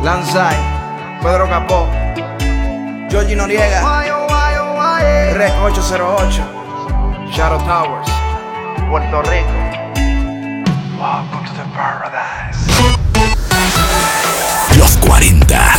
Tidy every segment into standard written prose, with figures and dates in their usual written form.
Lanzai, Pedro Capó, Georgie Noriega, Rec 808, Shadow Towers, Puerto Rico. Welcome to the paradise. Los 40.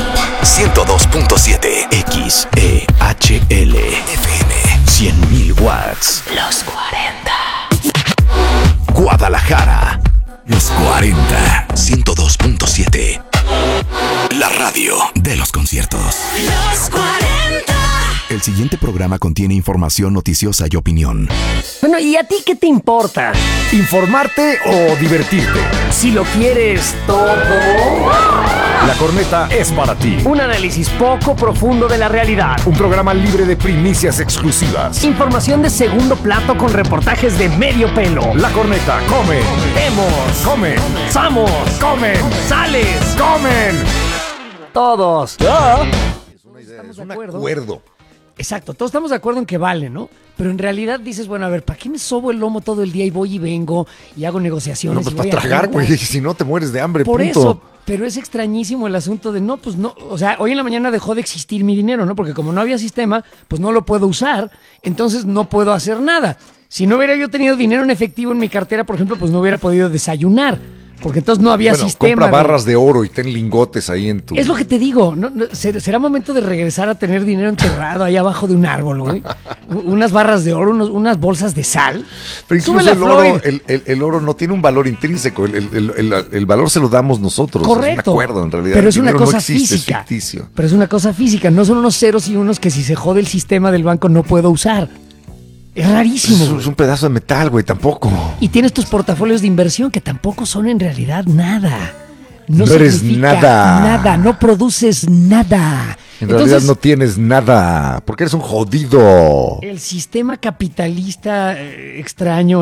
102.7 XEHL FM 100.000 watts. Los 40. Guadalajara. Los 40. 102.7. La radio de los conciertos. Los 40. El siguiente programa contiene información noticiosa y opinión. Bueno, ¿y a ti qué te importa? ¿Informarte o divertirte? Si lo quieres todo. La Corneta es para ti. Un análisis poco profundo de la realidad. Un programa libre de primicias exclusivas. Información de segundo plato con reportajes de medio pelo. La Corneta come. Vemos. Come. Samos. Comen. Sales. Comen. Todos. Es un acuerdo. Exacto, todos estamos de acuerdo en que vale, ¿no? Pero en realidad dices, bueno, a ver, ¿para qué me sobo el lomo todo el día y voy y vengo y hago negociaciones? No, pues y para voy a tragar, juntas? güey. Si no te mueres de hambre, Por punto. eso, pero es extrañísimo el asunto de no, pues no, o sea, hoy en la mañana dejó de existir mi dinero, ¿no? Porque como no había sistema, pues no lo puedo usar, entonces no puedo hacer nada. Si no hubiera yo tenido dinero en efectivo en mi cartera, por ejemplo, pues no hubiera podido desayunar, porque entonces no había sistema. Compra barras de oro y ten lingotes ahí en tu... Es lo que te digo, será momento de regresar a tener dinero enterrado ahí abajo de un árbol, güey. Unas barras de oro, unas bolsas de sal. Pero incluso Súbela, el oro, Floyd. el oro no tiene un valor intrínseco, el valor se lo damos nosotros. Correcto. Es un acuerdo, en realidad. Pero es El una dinero cosa no existe, física. es ficticio. Pero es una cosa física, no son unos ceros y unos que si se jode el sistema del banco no puedo usar. Es rarísimo. Es un pedazo de metal, güey, tampoco. Y tienes tus portafolios de inversión que tampoco son en realidad nada. No eres significa nada. Nada, no produces nada. En realidad no tienes nada, porque eres un jodido. El sistema capitalista extraño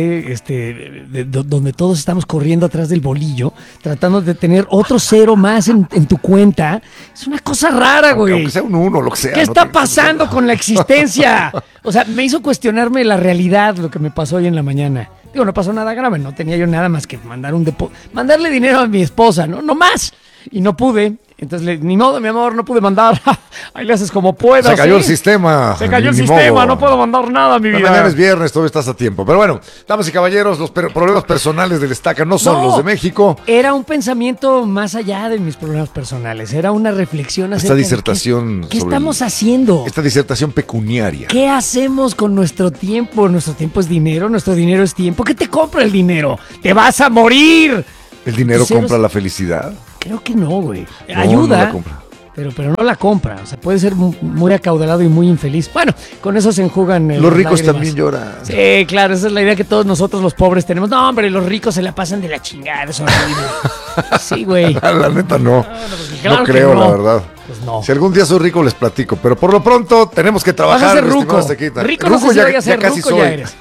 donde todos estamos corriendo atrás del bolillo, tratando de tener otro cero más en tu cuenta, es una cosa rara, güey. Aunque sea un uno, lo que sea. ¿Qué está pasando con la existencia? O sea, me hizo cuestionarme la realidad lo que me pasó hoy en la mañana. Digo, no pasó nada grave, no tenía yo nada más que mandarle dinero a mi esposa, ¿no? No más. Y no pude. Entonces, ni modo, mi amor, no pude mandar. Ahí le haces como puedas. Se cayó ¿sí? el sistema. Se cayó el Ni sistema, modo. no puedo mandar nada, mi vida. Mañana es viernes, todavía estás a tiempo. Pero bueno, damas y caballeros, los problemas personales del Estaca no son los de México. Era un pensamiento más allá de mis problemas personales. Era una reflexión acerca Esta disertación de ¿qué sobre estamos haciendo? Esta disertación pecuniaria. ¿Qué hacemos con nuestro tiempo? Nuestro tiempo es dinero, nuestro dinero es tiempo. ¿Qué te compra el dinero? ¡Te vas a morir! ¿El dinero Ceros- compra la felicidad? Creo que no, güey. No, Ayuda. no la compra. Pero no la compra. O sea, puede ser muy acaudalado y muy infeliz. Bueno, con eso se enjugan Los las ricos lágrimas. también lloran. Sí, claro, esa es la idea que todos nosotros los pobres tenemos. No, hombre, los ricos se la pasan de la chingada, es horrible. Sí, güey. La neta no. claro No que creo, no. la verdad. Pues no. Si algún día soy rico les platico, pero por lo pronto tenemos que trabajar. Vas a ser mi estimado ruco. Estequita. Rico no sé si vaya a ser, casi ruco soy. ya eres.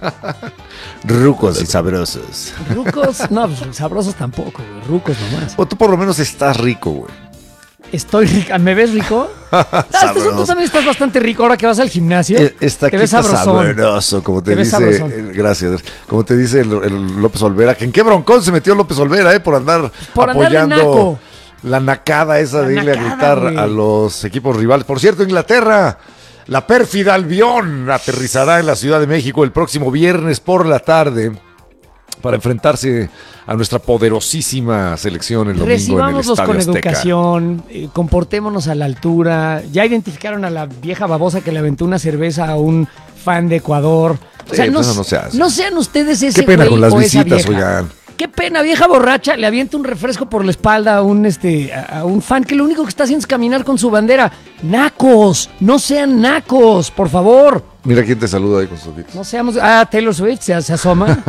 Rucos y sabrosos. Rucos, no, pues, sabrosos tampoco, güey. Rucos nomás. O tú por lo menos estás rico, güey. Estoy rico. ¿Me ves rico? Sabroso. Tú también estás bastante rico ahora que vas al gimnasio. Está te aquí ves sabrosón. sabroso, como te Te ves dice. sabrosón. Gracias. Como te dice el López Olvera, que en qué broncón se metió López Olvera, por andar Por andar de apoyando naco. la nacada esa La de irle a nacada, gritar güey. a los equipos rivales. Por cierto, Inglaterra, la pérfida Albión aterrizará en la Ciudad de México el próximo viernes por la tarde para enfrentarse a nuestra poderosísima selección el domingo en el Recibámoslos Estadio con Azteca. educación, comportémonos a la altura. Ya identificaron a la vieja babosa que le aventó una cerveza a un fan de Ecuador. O sea, Sí, pues eso no se hace. no sean ustedes ese Qué pena güey con las o esa visitas, vieja. oigan. Qué pena, vieja borracha, le avienta un refresco por la espalda a un fan que lo único que está haciendo es caminar con su bandera. ¡Nacos! No sean nacos, por favor. Mira quién te saluda ahí con sus beats. No seamos... Taylor Swift se asoma.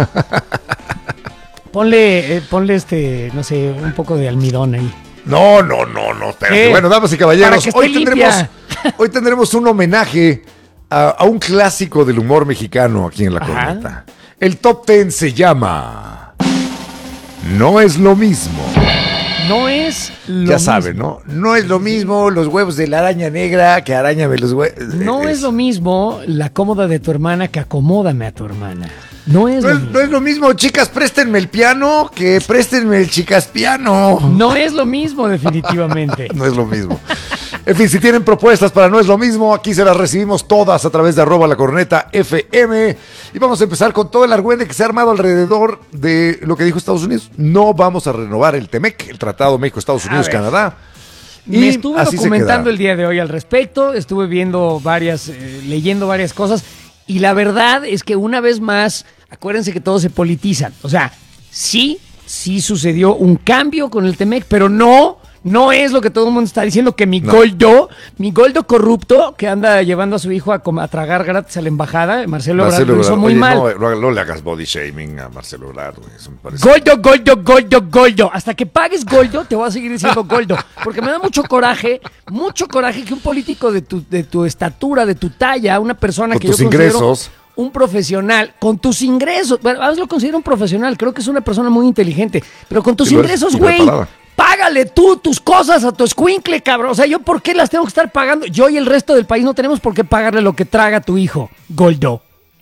Ponle no sé, un poco de almidón ahí. No, espérate. ¿Qué? Bueno, damas y Para caballeros, que esté hoy limpia. tendremos un homenaje a un clásico del humor mexicano aquí en La Ajá. Corneta. El top 10 se llama No es lo mismo. No es lo Ya mismo. saben, ¿no? No es lo mismo los huevos de la araña negra que arañame los huevos. No es lo mismo la cómoda de tu hermana que acomódame a tu hermana. No es No lo es, mismo. no es lo mismo, chicas, préstenme el piano que préstenme el chicas piano. No es lo mismo, definitivamente. No es lo mismo. En fin, si tienen propuestas para No es lo mismo, aquí se las recibimos todas a través de @lacorneta_FM. Y vamos a empezar con todo el argüende que se ha armado alrededor de lo que dijo Estados Unidos. No vamos a renovar el TEMEC, el Tratado México-Estados A Unidos, ver. Canadá. Me estuve así se documentando queda. el día de hoy al respecto, estuve viendo leyendo varias cosas, y la verdad es que una vez más, acuérdense que todo se politiza. O sea, sí sucedió un cambio con el TEMEC, pero no es lo que todo el mundo está diciendo, que mi Goldo corrupto, que anda llevando a su hijo a tragar gratis a la embajada, Marcelo Ebrard, lo hizo Ebrard. muy Oye, mal. No le hagas body shaming a Marcelo Ebrard, güey. Eso me parece. Goldo. Hasta que pagues Goldo, te voy a seguir diciendo Goldo. Porque me da mucho coraje que un político de tu estatura, de tu talla, una persona Con que yo tus considero ingresos. un profesional, con tus ingresos, bueno, a veces lo considero un profesional, creo que es una persona muy inteligente, pero con tus Sí, lo es, ingresos, y güey, preparada. págale tú tus cosas a tu escuincle, cabrón. O sea, ¿yo por qué las tengo que estar pagando? Yo y el resto del país no tenemos por qué pagarle lo que traga tu hijo, Goldo.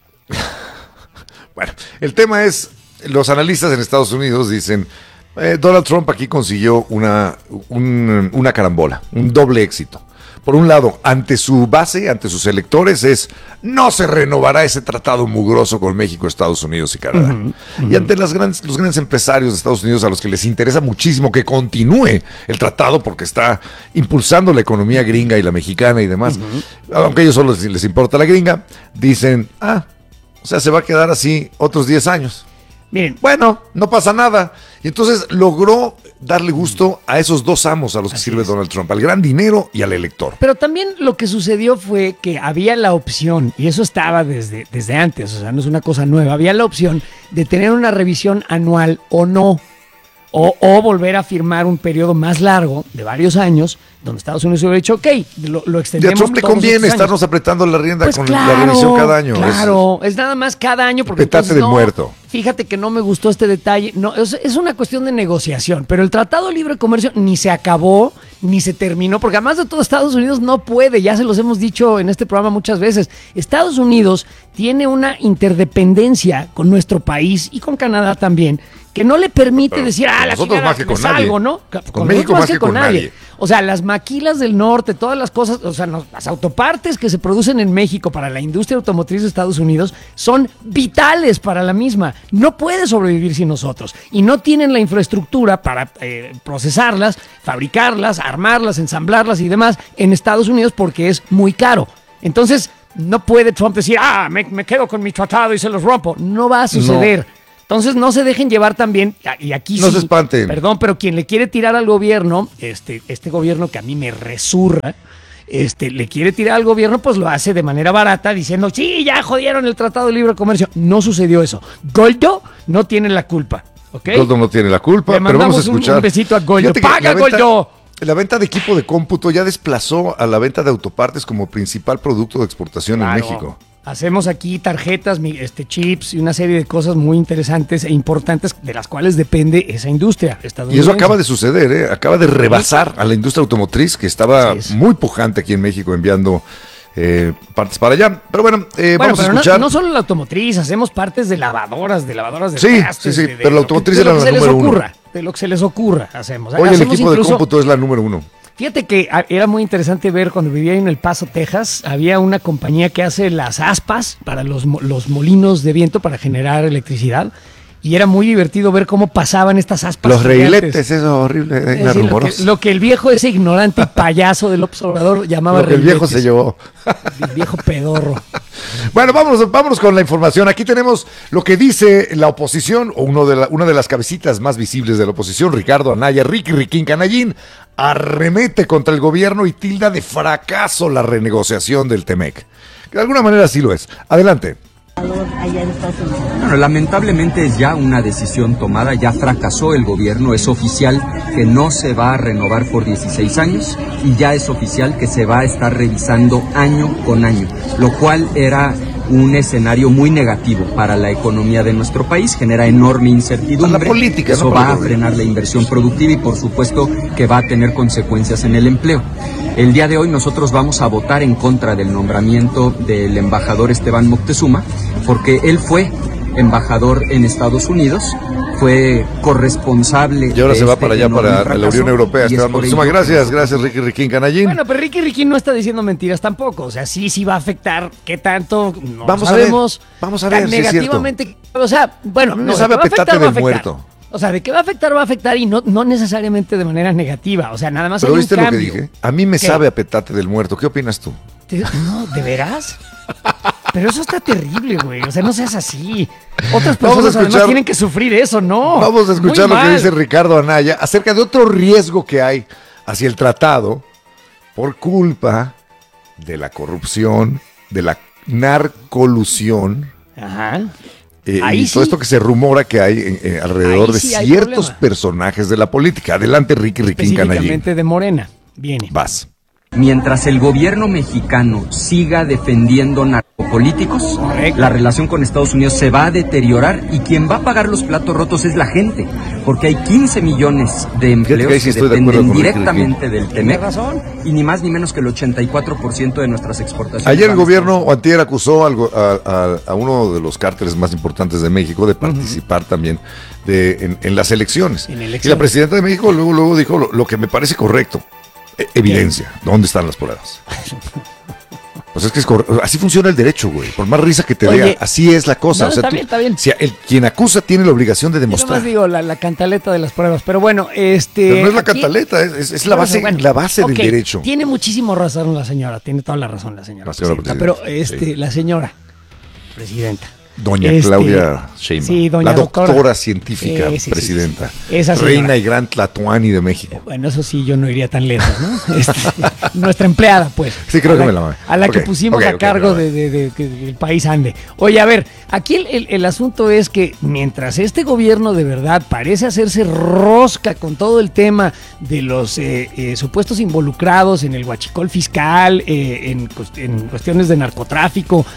Bueno, el tema es, los analistas en Estados Unidos dicen, Donald Trump aquí consiguió una carambola, un doble éxito. Por un lado, ante su base, ante sus electores, no se renovará ese tratado mugroso con México, Estados Unidos y Canadá. Y ante los grandes empresarios de Estados Unidos, a los que les interesa muchísimo que continúe el tratado porque está impulsando la economía gringa y la mexicana y demás, aunque a ellos solo les importa la gringa, dicen, o sea, se va a quedar así otros 10 años. Miren, Bueno, no pasa nada. Y entonces logró darle gusto a esos dos amos a los que sirve Donald Trump, al gran dinero y al elector. pero también lo que sucedió fue que había la opción, y eso estaba desde antes, o sea, no es una cosa nueva, había la opción de tener una revisión anual o no, o volver a firmar un periodo más largo, de varios años, donde Estados Unidos hubiera dicho, ok, lo Y a extendemos. Trump le todos conviene estos años. estarnos apretando la rienda Pues con claro, la revisión cada año. Claro, es nada más cada año porque Petate entonces, del muerto. Fíjate que no me gustó este detalle. No, es una cuestión de negociación, pero el Tratado de Libre Comercio ni se acabó ni se terminó, porque además de todo Estados Unidos no puede, ya se los hemos dicho en este programa muchas veces. Estados Unidos tiene una interdependencia con nuestro país y con Canadá también, que no le permite Pero decir, la nosotros chingada, más que me con nadie. salgo, ¿no? Con México nosotros más que con nadie. O sea, las maquilas del norte, todas las cosas, o sea, las autopartes que se producen en México para la industria automotriz de Estados Unidos son vitales para la misma. No puede sobrevivir sin nosotros. Y no tienen la infraestructura para procesarlas, fabricarlas, armarlas, ensamblarlas y demás en Estados Unidos porque es muy caro. Entonces, no puede Trump decir, me quedo con mi tratado y se los rompo. No va a suceder. Entonces no se dejen llevar también, y aquí No sí, se espanten. perdón, pero quien le quiere tirar al gobierno, este gobierno que a mí me resurra, le quiere tirar al gobierno, pues lo hace de manera barata, diciendo, sí, ya jodieron el Tratado de Libre Comercio. No sucedió eso. Goldo no tiene la culpa, ¿ok? Goldo no tiene la culpa, Le pero vamos a mandamos escuchar. un besito a Goldo. Fíjate que ¡Paga, Goldo! La venta de equipo de cómputo ya desplazó a la venta de autopartes como principal producto de exportación en Claro. México. Hacemos aquí tarjetas, chips y una serie de cosas muy interesantes e importantes de las cuales depende esa industria Y estadounidense. eso acaba de suceder, acaba de rebasar a la industria automotriz que estaba Así es. muy pujante aquí en México enviando partes para allá. Pero bueno, Bueno, vamos a pero escuchar. no solo la automotriz, hacemos partes de lavadoras de Sí, trastes, sí, de pero la lo automotriz de era lo que la se les número uno. ocurra, de lo que se les ocurra, hacemos. Hoy el Hacemos equipo de incluso- cómputo es la número uno. Fíjate que era muy interesante ver cuando vivía en El Paso, Texas, había una compañía que hace las aspas para los molinos de viento para generar electricidad. Y era muy divertido ver cómo pasaban estas aspas. Los gigantes. reiletes, eso horrible, Es decir, lo que el viejo, ese ignorante y payaso del observador llamaba Lo que el viejo reiletes. se llevó. El viejo pedorro. Bueno, vámonos con la información. Aquí tenemos lo que dice la oposición, o una de las cabecitas más visibles de la oposición, Ricardo Anaya, Riquín Canallín, arremete contra el gobierno y tilda de fracaso la renegociación del TEMEC. Que de alguna manera sí lo es. Adelante. Allá en Estados Unidos. Bueno, lamentablemente es ya una decisión tomada, ya fracasó el gobierno, es oficial que no se va a renovar por 16 años y ya es oficial que se va a estar revisando año con año, lo cual era un escenario muy negativo para la economía de nuestro país, genera enorme incertidumbre. Para la política, eso no para va el a gobierno. frenar la inversión productiva y por supuesto que va a tener consecuencias en el empleo. El día de hoy nosotros vamos a votar en contra del nombramiento del embajador Esteban Moctezuma, porque él fue embajador en Estados Unidos, fue corresponsable. Y ahora de se va este para allá, enorme para la fracaso, Unión Europea. y es Esteban por Moctezuma, ello- gracias Ricky Riquín Canallín. Bueno, pero Ricky no está diciendo mentiras tampoco. O sea, sí va a afectar. ¿Qué tanto? No Vamos sabemos. vamos a ver Tan si es cierto. negativamente. O sea, bueno, A mí me no, sabe de que va a petate afectar, va a del afectar. muerto. O sea, de que va a afectar y no necesariamente de manera negativa. O sea, nada más ¿Pero hay un viste lo que cambio. dije? A mí me ¿Qué? sabe a petate del muerto. ¿Qué opinas tú? No, ¿de veras? Pero eso está terrible, güey. O sea, no seas así. Otras Vamos a personas además escuchar- tienen que sufrir eso, ¿no? Vamos a escuchar Muy lo que mal. dice Ricardo Anaya acerca de otro riesgo que hay hacia el tratado por culpa de la corrupción, de la narcolusión. Ajá. Y Ahí todo sí. esto que se rumora que hay alrededor Ahí de sí hay ciertos problema. personajes de la política. Adelante, Ricky Riquín Canallín. Específicamente de Morena. Viene. Vas. Mientras el gobierno mexicano siga defendiendo narcopolíticos, Correcto. la relación con Estados Unidos se va a deteriorar y quien va a pagar los platos rotos es la gente, porque hay 15 millones de que empleos ahí sí que estoy de acuerdo dependen con Ricky directamente del TEMEC razón. y ni más ni menos que el 84% de nuestras exportaciones. Ayer el van a gobierno, Estados o antier, acusó a uno de los cárteles más importantes de México de participar también en las elecciones. En Y elecciones. la presidenta de México luego dijo lo que me parece correcto. Evidencia. ¿Dónde están las pruebas? Pues es que así funciona el derecho, güey. Por más risa que te Oye, dé, así es la cosa. no, O sea, está bien, está bien. Si quien acusa tiene la obligación de Yo demostrar. nomás digo la cantaleta de las pruebas, pero bueno, Pero no es la aquí- cantaleta, es la base, Bueno, la base ok, del derecho. Tiene muchísimo razón la señora, tiene toda la razón la señora. La señora presidenta, presidenta, pero sí. la señora presidenta. Doña Este, Claudia Sheinbaum, sí, doña la doctora doctora. científica, Sí, sí, presidenta, sí, sí. Esa señora. reina y gran Tlatoani de México. Bueno, eso sí, yo no iría tan lejos, ¿no? nuestra empleada, pues. Sí, creo A que la- me la voy. A la que Ok, pusimos ok, a ok, cargo ok. de que el país ande. Oye, a ver, aquí el asunto es que mientras este gobierno de verdad parece hacerse rosca con todo el tema de los supuestos involucrados en el huachicol fiscal, en cuestiones de narcotráfico,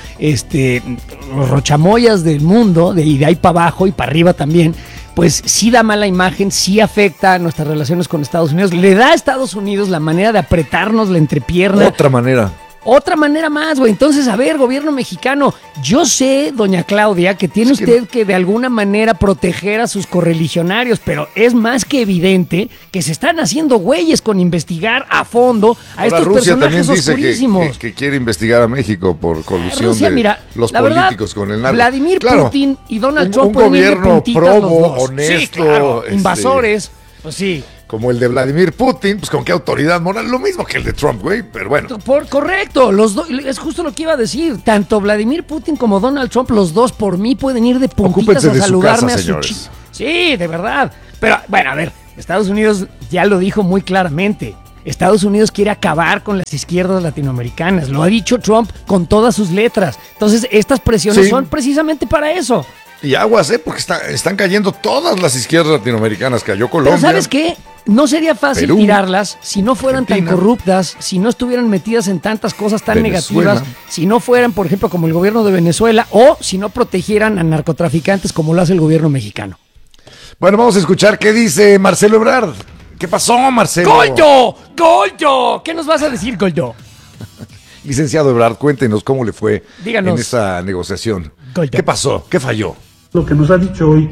los rochamoyas del mundo, y de ahí para abajo y para arriba también, pues sí da mala imagen, sí afecta a nuestras relaciones con Estados Unidos, le da a Estados Unidos la manera de apretarnos la entrepierna. Otra manera más, güey. Entonces, a ver, gobierno mexicano, yo sé, doña Claudia, que tiene usted que de alguna manera proteger a sus correligionarios, pero es más que evidente que se están haciendo güeyes con investigar a fondo a Ahora estos Rusia personajes también dice oscurísimos. que quiere investigar a México por colusión Rusia, de mira, los la verdad, políticos con el narco. Vladimir Claro, Putin y Donald un Trump pueden ir de gobierno puntitas probo, los dos. honesto, Sí, claro, invasores, pues sí. como el de Vladimir Putin, pues con qué autoridad moral, lo mismo que el de Trump, güey, pero bueno. Correcto, los dos, es justo lo que iba a decir. Tanto Vladimir Putin como Donald Trump, los dos por mí pueden ir de puntitas Ocúpense a de su saludarme casa, a su señores. Sí, de verdad. Pero bueno, a ver, Estados Unidos ya lo dijo muy claramente. Estados Unidos quiere acabar con las izquierdas latinoamericanas. Lo ha dicho Trump con todas sus letras. Entonces, estas presiones Sí. son precisamente para eso. Y aguas, porque están cayendo todas las izquierdas latinoamericanas. Cayó Colombia. Pero ¿sabes qué? No sería fácil Perú, tirarlas si no fueran Argentina, tan corruptas, si no estuvieran metidas en tantas cosas tan Venezuela. negativas, si no fueran, por ejemplo, como el gobierno de Venezuela, o si no protegieran a narcotraficantes como lo hace el gobierno mexicano. Bueno, vamos a escuchar qué dice Marcelo Ebrard. ¿Qué pasó, Marcelo? ¡Goldo! ¡Goldo! ¿Qué nos vas a decir, Goldo? Licenciado Ebrard, cuéntenos cómo le fue Díganos. en esa negociación. Goldo. ¿Qué pasó? ¿Qué falló? Lo que nos ha dicho hoy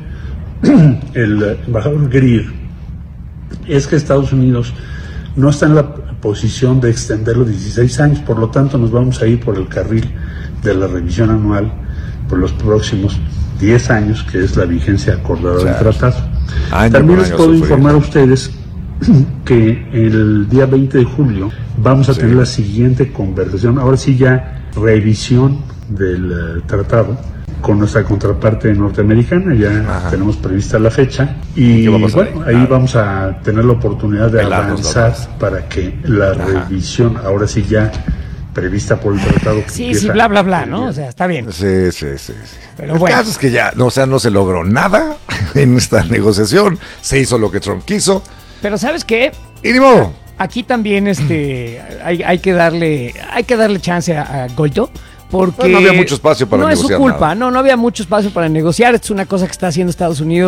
el embajador Greer es que Estados Unidos no está en la posición de extender los 16 años, por lo tanto nos vamos a ir por el carril de la revisión anual por los próximos 10 años, que es la vigencia acordada del tratado. Año También por les año puedo se fue. informar a ustedes que el día 20 de julio vamos a tener la siguiente conversación, ahora sí ya revisión del tratado con nuestra contraparte norteamericana, ya tenemos prevista la fecha y ¿Qué va a pasar bueno, ahí? ahí vamos a tener la oportunidad de Pelarnos las avanzar balas. para que la revisión, ahora sí ya prevista por el tratado que Sí, empieza sí, bla, bla, bla, el ¿no? día O sea, está bien. Sí. Pero El bueno. caso es que ya, no se logró nada en esta negociación. Se hizo lo que Trump quiso. Pero ¿sabes qué? Y ni modo. Aquí también hay que darle chance a Goldo. Porque Pues no había mucho espacio para no es su negociar culpa, nada. no había mucho espacio para negociar. Esto es una cosa que está haciendo Estados Unidos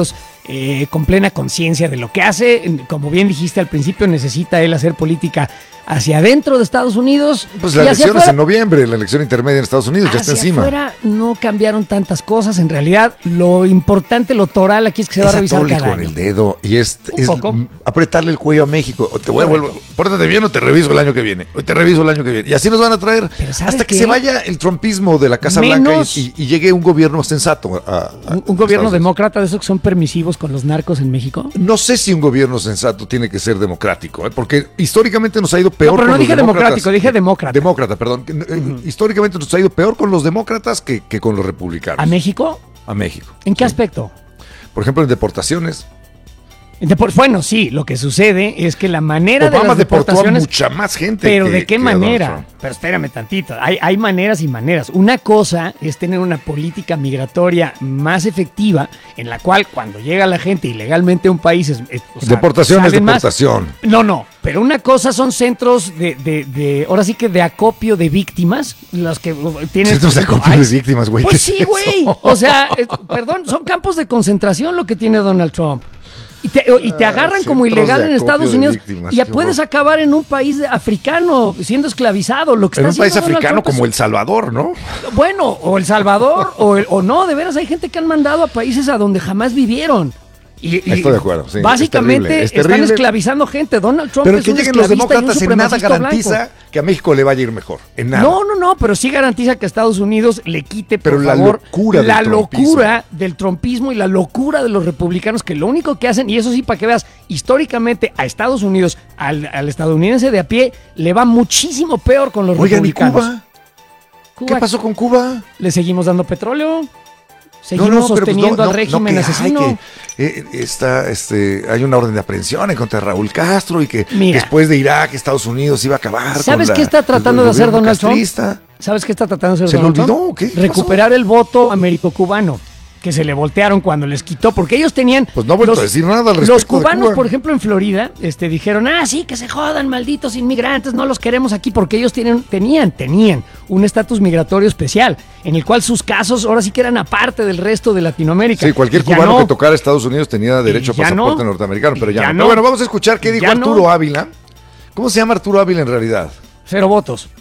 con plena conciencia de lo que hace. Como bien dijiste al principio, necesita él hacer política hacia adentro de Estados Unidos. Pues y la hacia elección es afuera. en noviembre, la elección intermedia en Estados Unidos, ya está Hacia encima. afuera no cambiaron tantas cosas. En realidad, lo importante, lo toral aquí es que se va a revisar atólico cada en año. el dedo y es poco. apretarle el cuello a México. O te voy a volver, pórtate bien o te reviso el año que viene. Hoy te reviso el año que viene. Y así nos van a traer Pero ¿sabes hasta que qué? se vaya el trumpismo de la Casa Menos- Blanca y llegue un gobierno sensato. Un gobierno Estados Unidos. demócrata de esos que son permisivos con los narcos en México. No sé si un gobierno sensato tiene que ser democrático, porque históricamente nos ha ido peor No, pero con no los dije demócratas. democrático, dije demócrata. Demócrata, perdón. Históricamente nos ha ido peor con los demócratas que con los republicanos. ¿A México? A México. ¿En qué Sí. aspecto? Por ejemplo, en deportaciones. Bueno, sí, lo que sucede es que la manera de Obama las deportó a deportaciones... mucha más gente. Pero que- ¿de qué que a Donald manera? Trump. Pero espérame tantito, hay maneras y maneras. Una cosa es tener una política migratoria más efectiva en la cual cuando llega la gente ilegalmente a un país... o sea, Deportación es salen más. deportación. No, pero una cosa son centros de ahora sí que de acopio de víctimas, los que tienen... Centros de acopio Ay, de víctimas, güey. Pues ¿qué sí, es güey. eso? O sea, perdón, son campos de concentración lo que tiene Donald Trump. Y te agarran como centros ilegal de en Estados acopio de Unidos víctimas, y ya qué puedes horror. acabar en un país africano siendo esclavizado. Lo que En está un país haciendo Donald africano Trump es- como El Salvador, ¿no? Bueno, o El Salvador, o no, de veras hay gente que han mandado a países a donde jamás vivieron. Y Estoy de acuerdo, sí, básicamente es están terrible. esclavizando gente. Donald Trump Pero es que un lleguen los esclavista y un demócratas en nada supremacista garantiza blanco. que a México le vaya a ir mejor. En nada. No, pero sí garantiza que a Estados Unidos le quite, por Pero la favor, locura del la trumpismo. locura del trumpismo y la locura de los republicanos, que lo único que hacen, y eso sí, para que veas, históricamente a Estados Unidos, al estadounidense de a pie, le va muchísimo peor con los Oigan, ¿y republicanos. Cuba? ¿Qué Cuba, pasó con Cuba? ¿le seguimos dando petróleo? ¿Seguimos sosteniendo al régimen que, asesino? hay una orden de aprehensión en contra de Raúl Castro y que Mira. después de Irak, Estados Unidos iba a acabar. ¿Sabes con qué está tratando de hacer gobierno Donald Trump? castrista. ¿Sabes qué está tratando de hacer ¿Se le Donald Trump? olvidó o qué? ¿Qué Recuperar el voto americano que se le voltearon cuando les quitó, porque ellos tenían... Pues no ha vuelto a decir nada al respecto Los de cubanos, Cuba. por ejemplo, en Florida, dijeron, sí, que se jodan, malditos inmigrantes, no los queremos aquí, porque ellos tenían un estatus migratorio especial, en el cual sus casos ahora sí que eran aparte del resto de Latinoamérica. Sí, cualquier Y ya cubano no. que tocara Estados Unidos tenía derecho a ya pasaporte no. norteamericano, pero ya, Ya no. no. Pero bueno, vamos a escuchar qué dijo Ya Arturo no. Ávila. ¿Cómo se llama Arturo Ávila en realidad? 0 votos.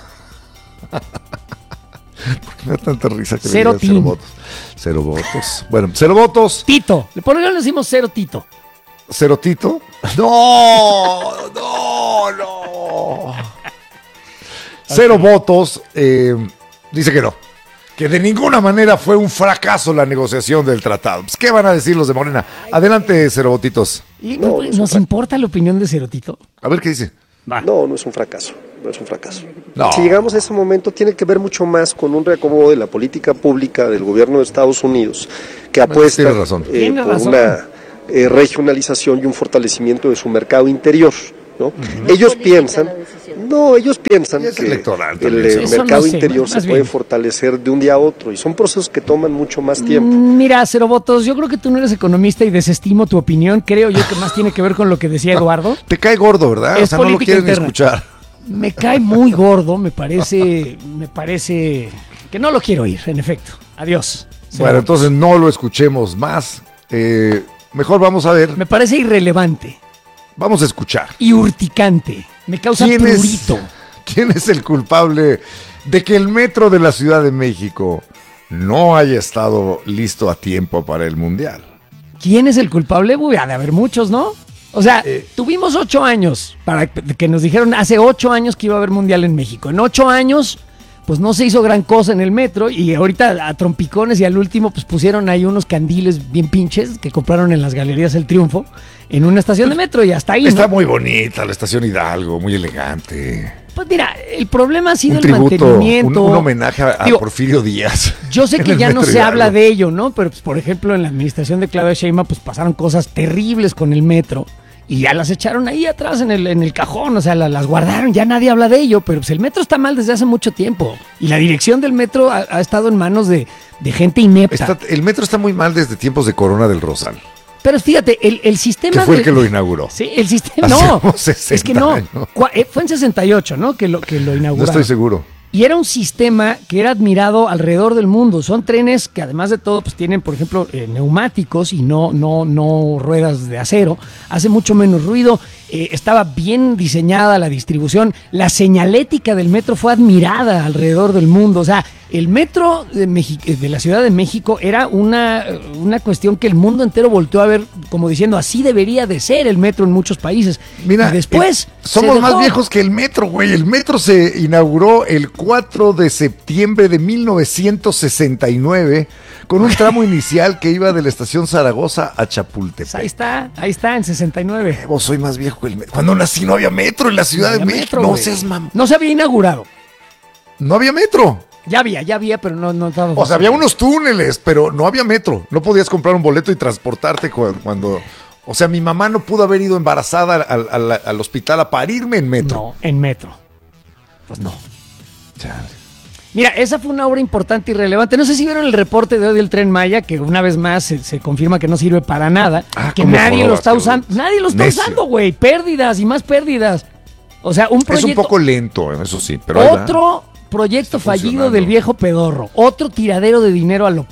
Me da tanta risa que Cero le digan 0 team. votos. 0 votos. Bueno, 0 votos. Tito. Por eso le decimos 0 Tito. 0 Tito. No. 0 votos. Dice que no. Que de ninguna manera fue un fracaso la negociación del tratado. Pues, ¿qué van a decir los de Morena? Adelante, 0 votitos. ¿Y nos importa la opinión de 0 Tito? A ver qué dice. No, no es un fracaso. No es un fracaso. No. Si llegamos a ese momento, tiene que ver mucho más con un reacomodo de la política pública del gobierno de Estados Unidos, que apuesta tiene razón. Tiene por razón. una regionalización y un fortalecimiento de su mercado interior, ¿no? Ellos piensan Y es que electoral el también, seguro. Eso mercado no sé, interior más se puede bien. fortalecer de un día a otro y son procesos que toman mucho más tiempo. Mira, 0 votos, yo creo que tú no eres economista y desestimo tu opinión. Creo yo que más tiene que ver con lo que decía Eduardo. Te cae gordo, ¿verdad? Es O sea, no lo política quieren ni interna. escuchar. Me cae muy gordo, me parece que no lo quiero oír, en efecto. Adiós. 0 Bueno, votos. entonces no lo escuchemos más. Mejor vamos a ver. Me parece irrelevante Vamos a escuchar. y urticante. Me causa prurito. ¿Quién es el culpable de que el metro de la Ciudad de México no haya estado listo a tiempo para el Mundial? ¿Quién es el culpable? Uy, ha de haber muchos, ¿no? O sea, tuvimos 8 años para que nos dijeron hace 8 años que iba a haber mundial en México. En 8 años, pues no se hizo gran cosa en el metro y ahorita a trompicones y al último pues pusieron ahí unos candiles bien pinches que compraron en las Galerías El Triunfo en una estación de metro y hasta ahí, Está ¿no? muy bonita la estación Hidalgo, muy elegante. Pues mira, el problema ha sido Un el tributo, mantenimiento. un homenaje a Digo, Porfirio Díaz. Yo sé en que el ya no metro se Hidalgo. habla de ello, ¿no? Pero, pues, por ejemplo, en la administración de Claudia Sheinbaum, pues pasaron cosas terribles con el metro y ya las echaron ahí atrás en el cajón, o sea, las guardaron, ya nadie habla de ello, pero pues el metro está mal desde hace mucho tiempo y la dirección del metro ha estado en manos de gente inepta. El metro está muy mal desde tiempos de Corona del Rosal, Pero fíjate, el sistema... que fue el que lo inauguró. Sí, el sistema... Hace No, como 60 es que no. años. Fue en 68, ¿no? Que lo No inauguraron. estoy seguro. Y era un sistema que era admirado alrededor del mundo. Son trenes que además de todo pues tienen, por ejemplo, neumáticos y no ruedas de acero. Hace mucho menos ruido. Estaba bien diseñada la distribución. La señalética del metro fue admirada alrededor del mundo. O sea, el metro de la Ciudad de México era una cuestión que el mundo entero volteó a ver como diciendo, así debería de ser el metro en muchos países. Mira, y después somos más viejos que el metro, güey. El metro se inauguró el 4 de septiembre de 1969 con un tramo inicial que iba de la estación Zaragoza a Chapultepec. Ahí está, en 69. Vos soy más viejo que el metro. Cuando nací no había metro en la Ciudad de México. No seas mamá. No se había inaugurado. No había metro. Ya había, pero no estaba. O sea, había unos túneles, pero no había metro. No podías comprar un boleto y transportarte cuando... O sea, mi mamá no pudo haber ido embarazada al hospital a parirme en metro. No, en metro. Pues no. Chale. Mira, esa fue una obra importante y relevante. No sé si vieron el reporte de hoy del Tren Maya, que una vez más se confirma que no sirve para nada, que nadie lo está usando. Nadie lo está usando, güey. Pérdidas y más pérdidas. O sea, un proyecto... Es un poco lento, eso sí, pero otro proyecto fallido del viejo pedorro. Otro tiradero de dinero a lo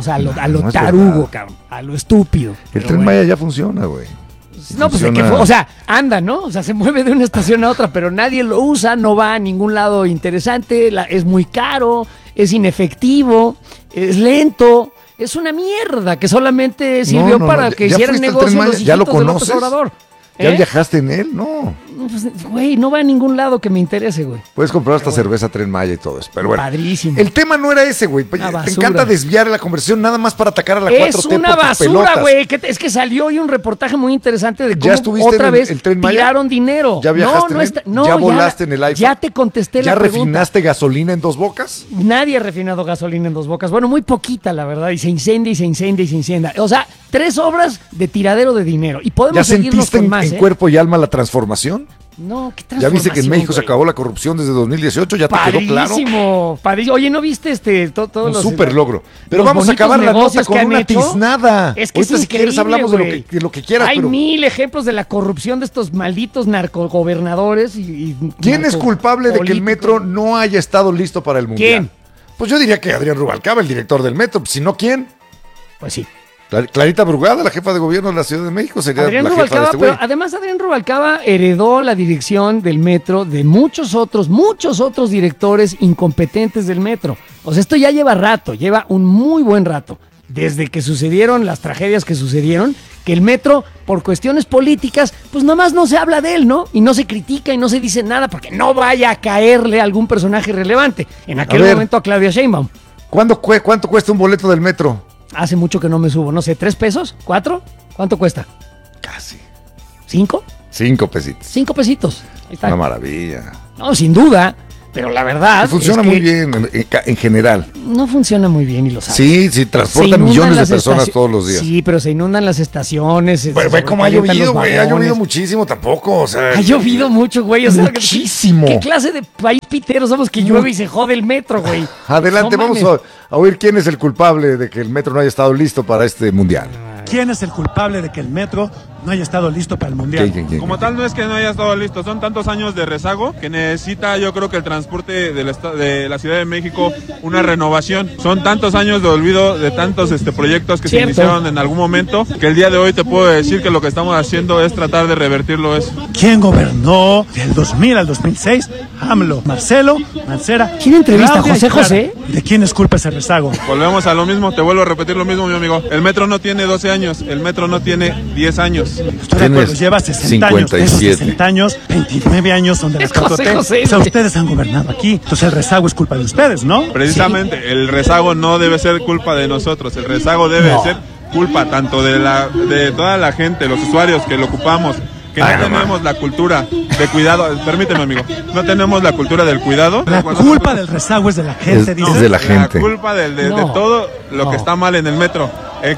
tarugo, cabrón. A lo estúpido. El Tren Maya ya funciona, güey. No, pues o sea, anda, ¿no? O sea, se mueve de una estación a otra, pero nadie lo usa, no va a ningún lado interesante, es muy caro, es inefectivo, es lento, es una mierda que solamente sirvió para que hicieran negocio los ¿Ya lo hijitos de López conoces? Obrador. ¿Ya viajaste en él? No. Pues, güey, no va a ningún lado que me interese, güey. Puedes comprar hasta cerveza Tren Maya y todo eso. Pero bueno, padrísimo. El tema no era ese, güey. Te encanta desviar la conversación nada más para atacar a la 4T. Es una basura, güey. Es que salió hoy un reportaje muy interesante de cómo otra vez tiraron dinero. ¿Ya viajaste ¿Ya volaste en el iPhone? Ya te contesté la pregunta. ¿Ya refinaste gasolina en Dos Bocas? Nadie ha refinado gasolina en Dos Bocas. Bueno, muy poquita, la verdad. Y se incendia y se incendia y se incendia. O sea, 3 obras de tiradero de dinero. Y podemos seguirnos con más. ¿Ya sentiste en cuerpo y alma la transformación? No, ¿qué transformación? ¿Ya viste que en México se acabó la corrupción desde 2018? ¿Ya te quedó claro? Padrísimo. Oye, ¿no viste todos los... Un súper logro. Pero vamos a acabar la nota con una tiznada. Es que ahorita, si quieres, hablamos de lo que quieras. Hay 1000 ejemplos de la corrupción de estos malditos narcogobernadores. ¿Quién es culpable de que el metro no haya estado listo para el Mundial? ¿Quién? Pues yo diría que Adrián Rubalcaba, el director del metro. Si no, ¿quién? Pues sí. Clarita Brugada, la jefa de gobierno de la Ciudad de México, sería Adrián la Rubalcaba, jefa de este güey. pero además Adrián Rubalcaba heredó la dirección del metro de muchos otros directores incompetentes del metro. O sea, esto ya lleva un muy buen rato, desde que sucedieron las tragedias que sucedieron, que el metro, por cuestiones políticas, pues nomás no se habla de él, ¿no? Y no se critica y no se dice nada porque no vaya a caerle a algún personaje relevante. En aquel momento a Claudia Sheinbaum. ¿Cuánto cuesta un boleto del metro? Hace mucho que no me subo, no sé, ¿3 pesos? ¿4? ¿Cuánto cuesta? Casi. ¿5? 5 pesitos. 5 pesitos. Ahí está. Una maravilla. No, sin duda, pero la verdad funciona muy bien en general. No funciona muy bien y lo sabes. Sí, transportan millones de personas todos los días. Sí, pero se inundan las estaciones. Ve cómo ha llovido, güey. Ha llovido muchísimo tampoco, o sea. Ha llovido mucho, güey. O sea, muchísimo. ¿Qué clase de país pitero somos que llueve y se jode el metro, güey? Adelante, vamos a oír quién es el culpable de que el metro no haya estado listo para este Mundial. ¿Quién es el culpable de que el metro no haya estado listo para el Mundial? ¿Quién? Como tal, no es que no haya estado listo, son tantos años de rezago que necesita, yo creo que el transporte de la Ciudad de México una renovación. Son tantos años de olvido de tantos proyectos que se iniciaron en algún momento, que el día de hoy te puedo decir que lo que estamos haciendo es tratar de revertirlo eso. ¿Quién gobernó del 2000 al 2006? AMLO, Marcelo, Mancera. ¿Quién entrevista? ¿José? ¿De quién es culpa ese rezago? Volvemos a lo mismo, te vuelvo a repetir lo mismo, mi amigo. El metro no tiene 12 años, el metro no tiene 10 años. Estoy de acuerdo, lleva 60 años. De esos 60 años, 29 años son de la 4T. O sea, ustedes han gobernado aquí. Entonces el rezago es culpa de ustedes, ¿no? Precisamente, el rezago no debe ser culpa de nosotros. El rezago debe ser culpa tanto de toda la gente, los usuarios que lo ocupamos, que no tenemos la cultura de cuidado. Permíteme, amigo. No tenemos la cultura del cuidado. La culpa del rezago es de la gente, es de la gente. La culpa de todo lo que está mal en el metro.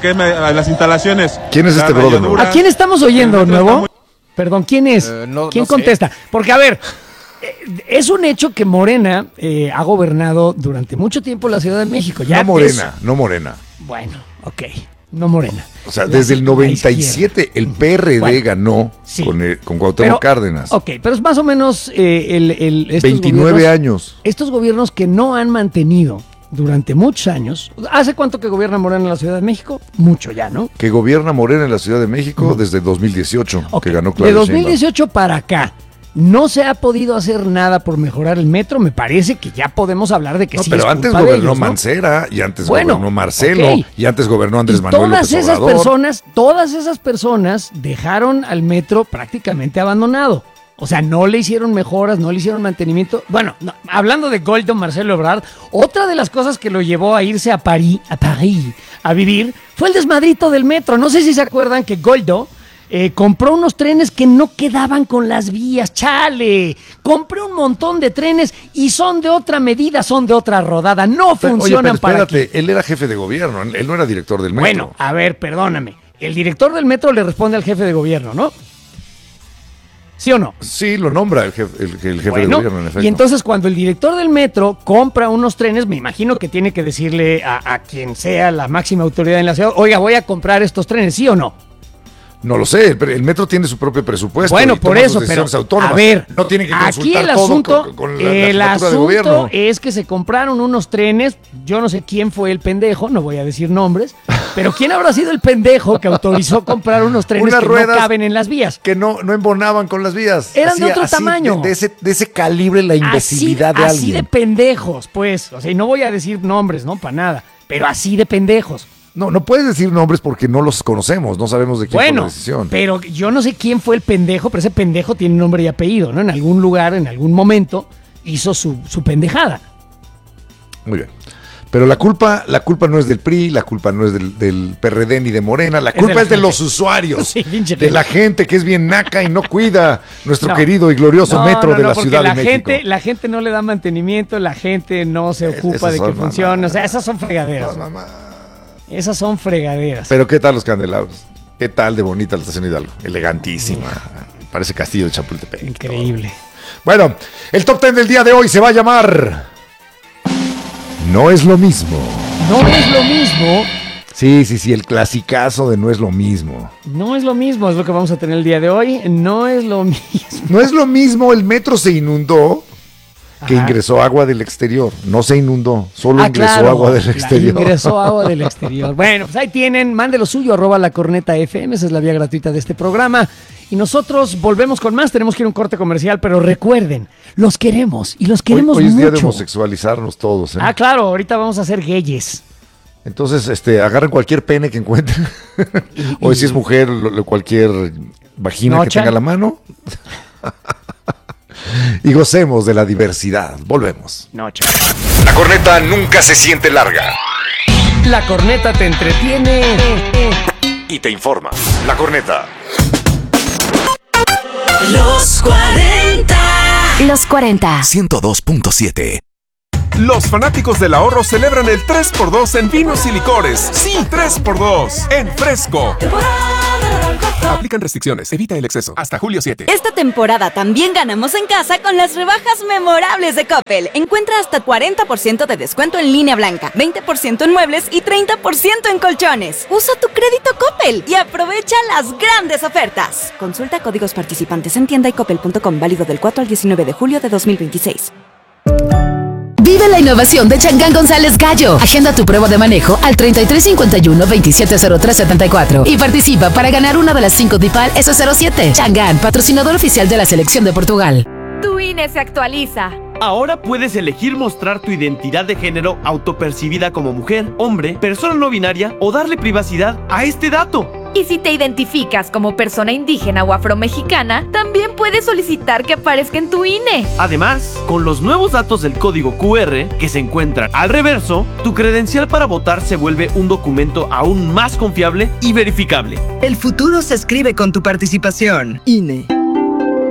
Las instalaciones. ¿Quién es este brother? ¿A quién estamos oyendo, nuevo? Perdón, ¿quién es? ¿Quién contesta? Porque, a ver, es un hecho que Morena ha gobernado durante mucho tiempo la Ciudad de México. Ya No Morena. Bueno, ok. no Morena. O sea, desde el 97 el PRD ganó con Cuauhtémoc Cárdenas. Ok, pero es más o menos estos 29 años. Estos gobiernos que no han mantenido durante muchos años. ¿Hace cuánto que gobierna Morena en la Ciudad de México? Mucho ya, ¿no? Que gobierna Morena en la Ciudad de México desde 2018, que ganó Claudia Sheinbaum. De 2018 para acá, no se ha podido hacer nada por mejorar el metro. Me parece que ya podemos hablar de que sí. Pero antes gobernó Mancera, y antes gobernó Marcelo, y antes gobernó Andrés Manuel López Obrador. Todas esas personas dejaron al metro prácticamente abandonado. O sea, no le hicieron mejoras, no le hicieron mantenimiento. Bueno, hablando de Goldo, Marcelo Ebrard, otra de las cosas que lo llevó a irse a París a vivir fue el desmadrito del metro. No sé si se acuerdan que Goldo compró unos trenes que no quedaban con las vías. ¡Chale! Compré un montón de trenes y son de otra medida, son de otra rodada. No funcionan para aquí. Él era jefe de gobierno, él no era director del metro. Bueno, a ver, perdóname. El director del metro le responde al jefe de gobierno, ¿no? ¿Sí o no? Sí, lo nombra el jefe de gobierno, en efecto. Y entonces cuando el director del metro compra unos trenes, me imagino que tiene que decirle a quien sea la máxima autoridad en la ciudad, oiga, voy a comprar estos trenes, ¿sí o no? No lo sé, el metro tiene su propio presupuesto. Bueno, por eso, pero autónomas. A ver, no tiene que consultar aquí el asunto, todo con la asunto de gobierno. Es que se compraron unos trenes, yo no sé quién fue el pendejo, no voy a decir nombres, pero quién habrá sido el pendejo que autorizó comprar unos trenes que no caben en las vías. Que no embonaban con las vías. Eran de otro tamaño. De ese calibre la imbecilidad de alguien. Así de pendejos, pues. O sea, y no voy a decir nombres, ¿no? Para nada, pero así de pendejos. No puedes decir nombres porque no los conocemos, no sabemos de quién fue la decisión. Pero yo no sé quién fue el pendejo, pero ese pendejo tiene nombre y apellido, ¿no? En algún lugar, en algún momento, hizo su pendejada. Muy bien. Pero la culpa no es del PRI, la culpa no es del PRD ni de Morena, la culpa es de los usuarios, de la gente que es bien naca y no cuida nuestro querido y glorioso metro de la Ciudad de México. La gente no le da mantenimiento, la gente no se ocupa de que funcione, o sea, esas son fregaderas. Esas son fregaderas. Pero ¿qué tal los candelabros? ¿Qué tal de bonita la estación Hidalgo? Elegantísima. Parece castillo de Chapultepec. Increíble. Bueno, el top 10 del día de hoy se va a llamar No es lo mismo. No es lo mismo. Sí, el clasicazo de No es lo mismo. No es lo mismo, es lo que vamos a tener el día de hoy. No es lo mismo. No es lo mismo, el metro se inundó. Que ingresó agua del exterior, no se inundó, solo ingresó agua del exterior. Ingresó agua del exterior. Bueno, pues ahí tienen, mande lo suyo, @lacornetafm, esa es la vía gratuita de este programa. Y nosotros volvemos con más, tenemos que ir a un corte comercial, pero recuerden, los queremos y los queremos mucho. Hoy es día de homosexualizarnos todos, ¿eh? Ah, claro, ahorita vamos a ser gayes. Entonces, agarren cualquier pene que encuentren, o si es mujer, cualquier vagina que tenga a la mano. Y gocemos de la diversidad. Volvemos. No, chao. La corneta nunca se siente larga. La corneta te entretiene y te informa. La corneta. Los 40. Los 40. 102.7. Los fanáticos del ahorro celebran el 3x2 en vinos y licores. Sí, 3x2 en Fresco. Aplican restricciones, evita el exceso. Hasta julio 7. Esta temporada también ganamos en casa con las rebajas memorables de Coppel. Encuentra hasta 40% de descuento en línea blanca, 20% en muebles y 30% en colchones. Usa tu crédito Coppel y aprovecha las grandes ofertas. Consulta códigos participantes en tienda y coppel.com, válido del 4 al 19 de julio de 2026. Vive la innovación de Changán González Gallo. Agenda tu prueba de manejo al 3351-270374 y participa para ganar una de las 5 DIPAL S07. Changán, patrocinador oficial de la selección de Portugal. Tu INE se actualiza. Ahora puedes elegir mostrar tu identidad de género autopercibida como mujer, hombre, persona no binaria o darle privacidad a este dato. Y si te identificas como persona indígena o afromexicana, también puedes solicitar que aparezca en tu INE. Además, con los nuevos datos del código QR que se encuentran al reverso, tu credencial para votar se vuelve un documento aún más confiable y verificable. El futuro se escribe con tu participación. INE.